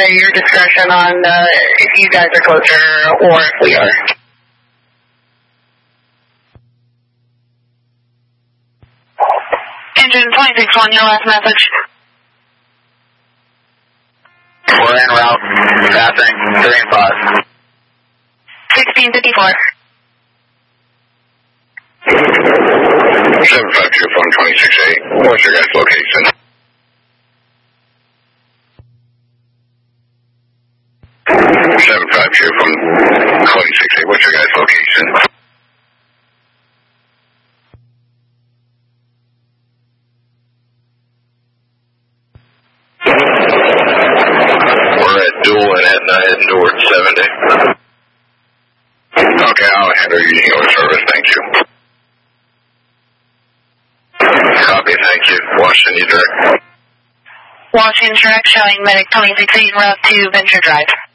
your discretion on if you guys are closer or if we are. Engine 26-1, your last message. We're en route, passing 3 and 5. 1654. 752 phone 26-8. What's your guys' location? From 26-8, what's your guys' location? We're at Dual and Etna heading towards 70. Okay, I'll handle your service, thank you. Copy, thank you. Washington direct. Washington direct showing medic 26-8 route to Venture Drive.